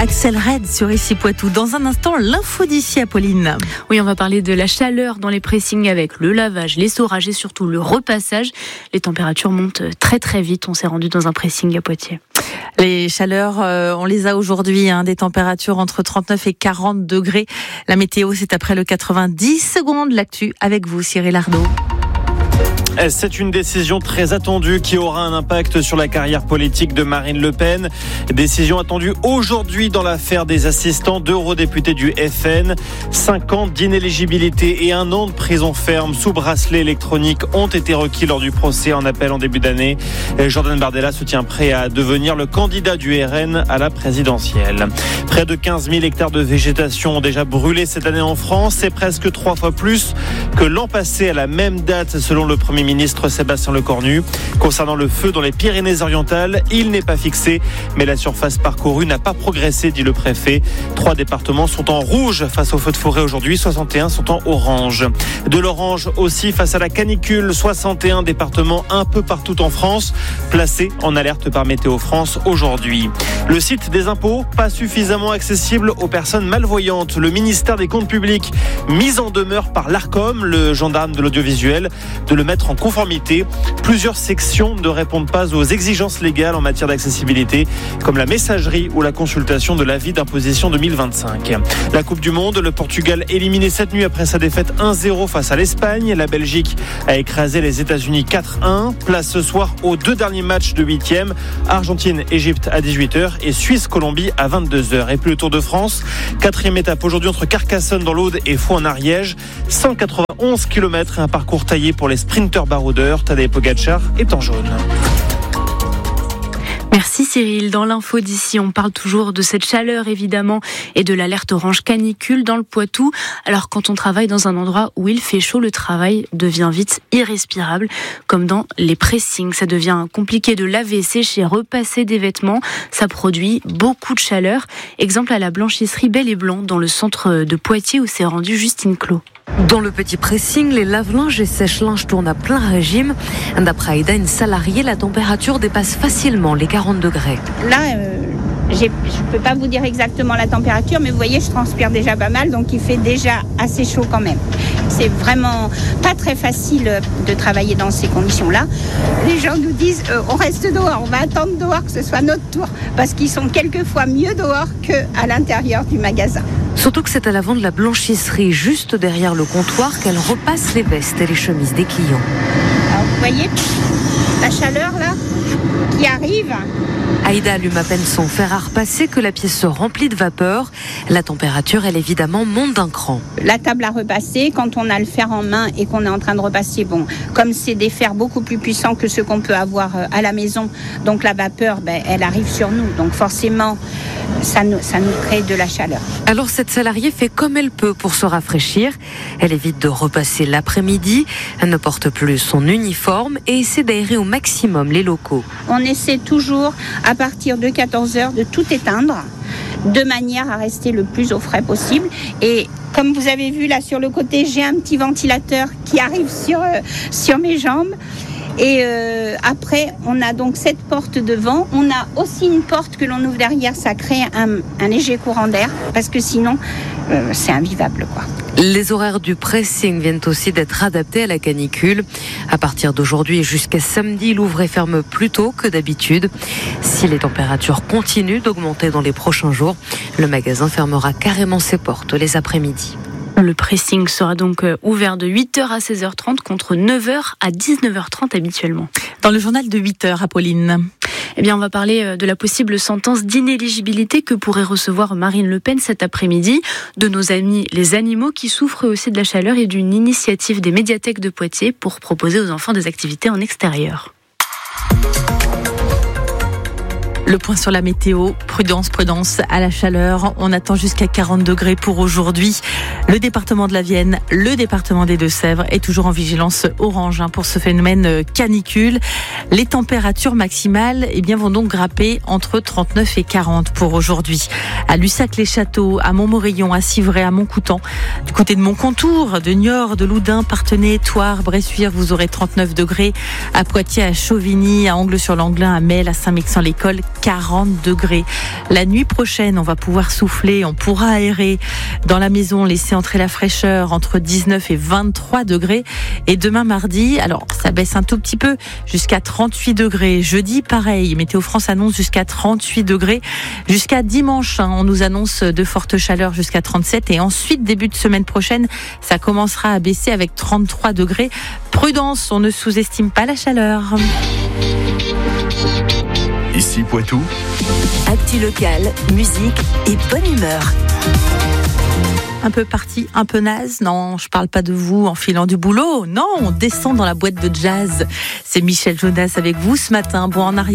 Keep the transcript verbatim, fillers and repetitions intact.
Axel Red sur Ici Poitou. Dans un instant, l'info d'ici, Apolline. Oui, on va parler de la chaleur dans les pressings avec le lavage, l'essorage et surtout le repassage. Les températures montent très très vite. On s'est rendu dans un pressing à Poitiers. Les chaleurs, euh, on les a aujourd'hui, hein, des températures entre trente-neuf et quarante degrés. La météo, c'est après le quatre-vingt-dix secondes. L'actu avec vous, Cyril Ardo. C'est une décision très attendue qui aura un impact sur la carrière politique de Marine Le Pen. Décision attendue aujourd'hui dans l'affaire des assistants d'eurodéputés du F N. Cinq ans d'inéligibilité et un an de prison ferme sous bracelet électronique ont été requis lors du procès en appel en début d'année. Jordan Bardella se tient prêt à devenir le candidat du R N à la présidentielle. Près de quinze mille hectares de végétation ont déjà brûlé cette année en France. C'est presque trois fois plus que l'an passé à la même date selon le Premier ministre Sébastien Lecornu. Concernant le feu dans les Pyrénées-Orientales, il n'est pas fixé, mais la surface parcourue n'a pas progressé, dit le préfet. Trois départements sont en rouge face aux feux de forêt aujourd'hui, soixante et un sont en orange. De l'orange aussi face à la canicule, soixante et un départements un peu partout en France, placés en alerte par Météo France aujourd'hui. Le site des impôts, pas suffisamment accessible aux personnes malvoyantes. Le ministère des Comptes publics, mis en demeure par l'Arcom, le gendarme de l'audiovisuel, de le mettre en conformité. Plusieurs sections ne répondent pas aux exigences légales en matière d'accessibilité, comme la messagerie ou la consultation de l'avis d'imposition deux mille vingt-cinq. La Coupe du Monde, le Portugal éliminé cette nuit après sa défaite un zéro face à l'Espagne. La Belgique a écrasé les États-Unis quatre un. Place ce soir aux deux derniers matchs de huitième. Argentine-Égypte à dix-huit heures et Suisse-Colombie à vingt-deux heures. Et puis le Tour de France, quatrième étape aujourd'hui entre Carcassonne dans l'Aude et Faux en Ariège. cent quatre-vingt-onze kilomètres et un parcours taillé pour les sprinteurs baroudeurs. Tadej Pogacar est en jaune. Merci Cyril. Dans l'info d'ici, on parle toujours de cette chaleur évidemment et de l'alerte orange canicule dans le Poitou. Alors quand on travaille dans un endroit où il fait chaud, le travail devient vite irrespirable, comme dans les pressings. Ça devient compliqué de laver, sécher, repasser des vêtements. Ça produit beaucoup de chaleur. Exemple à la blanchisserie Bel et Blanc dans le centre de Poitiers où s'est rendue Justine Clos. Dans le petit pressing, les lave-linges et sèche-linges tournent à plein régime. D'après Aïda, une salariée, la température dépasse facilement les quarante degrés. Là, euh, j'ai, je ne peux pas vous dire exactement la température, mais vous voyez, je transpire déjà pas mal, donc il fait déjà assez chaud quand même. C'est vraiment pas très facile de travailler dans ces conditions-là. Les gens nous disent euh, on reste dehors, on va attendre dehors que ce soit notre tour, parce qu'ils sont quelquefois mieux dehors qu'à l'intérieur du magasin. Surtout que c'est à l'avant de la blanchisserie, juste derrière le comptoir, qu'elle repasse les vestes et les chemises des clients. Alors vous voyez la chaleur là qui arrive. Aïda allume à peine son fer à repasser que la pièce se remplit de vapeur. La température, elle évidemment, monte d'un cran. La table à repasser, quand on a le fer en main et qu'on est en train de repasser, bon, comme c'est des fers beaucoup plus puissants que ceux qu'on peut avoir à la maison, donc la vapeur, ben, elle arrive sur nous. Donc forcément, ça nous, ça nous crée de la chaleur. Alors cette salariée fait comme elle peut pour se rafraîchir. Elle évite de repasser l'après-midi. Elle ne porte plus son uniforme et essaie d'aérer au maximum les locaux. On essaie toujours, à partir de quatorze heures, de tout éteindre, de manière à rester le plus au frais possible. Et comme vous avez vu là sur le côté, j'ai un petit ventilateur qui arrive sur, euh, sur mes jambes. Et euh, après, on a donc cette porte devant. On a aussi une porte que l'on ouvre derrière. Ça crée un, un léger courant d'air parce que sinon, euh, c'est invivable, quoi. Les horaires du pressing viennent aussi d'être adaptés à la canicule. À partir d'aujourd'hui et jusqu'à samedi, il ouvre et ferme plus tôt que d'habitude. Si les températures continuent d'augmenter dans les prochains jours, le magasin fermera carrément ses portes les après-midi. Le pressing sera donc ouvert de huit heures à seize heures trente contre neuf heures à dix-neuf heures trente habituellement. Dans le journal de huit heures, Apolline. Eh bien, on va parler de la possible sentence d'inéligibilité que pourrait recevoir Marine Le Pen cet après-midi, de nos amis les animaux qui souffrent aussi de la chaleur et d'une initiative des médiathèques de Poitiers pour proposer aux enfants des activités en extérieur. Le point sur la météo, prudence, prudence à la chaleur. On attend jusqu'à quarante degrés pour aujourd'hui. Le département de la Vienne, le département des Deux-Sèvres est toujours en vigilance orange hein, pour ce phénomène canicule. Les températures maximales eh bien, vont donc grimper entre trente-neuf et quarante pour aujourd'hui. À Lussac-les-Châteaux, à Montmorillon, à Civray, à Montcoutan, du côté de Montcontour, de Niort, de Loudun, Parthenay, Thouars, Bressuire, vous aurez trente-neuf degrés. À Poitiers, à Chauvigny, à Angles-sur-l'Anglin, à Mel, à Saint-Mexan-l'École, quarante degrés. La nuit prochaine, on va pouvoir souffler, on pourra aérer dans la maison, laisser entrer la fraîcheur entre dix-neuf et vingt-trois degrés. Et demain mardi, alors ça baisse un tout petit peu jusqu'à trente-huit degrés. Jeudi, pareil, Météo France annonce jusqu'à trente-huit degrés. Jusqu'à dimanche, hein, on nous annonce de fortes chaleurs jusqu'à trente-sept. Et ensuite, début de semaine prochaine, ça commencera à baisser avec trente-trois degrés. Prudence, on ne sous-estime pas la chaleur. Ici Poitou. Actu locale, musique et bonne humeur. Un peu parti, un peu naze. Non, je parle pas de vous en filant du boulot. Non, on descend dans la boîte de jazz. C'est Michel Jonas avec vous ce matin. Bon, en arrière.